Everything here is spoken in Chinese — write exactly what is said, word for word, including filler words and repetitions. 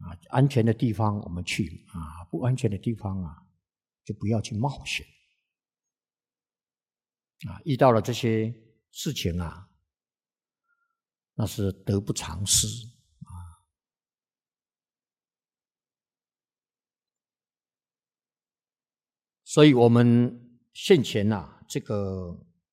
啊，安全的地方我们去啊，不安全的地方啊，就不要去冒险啊。遇到了这些事情啊，那是得不偿失啊。所以我们现前啊，这个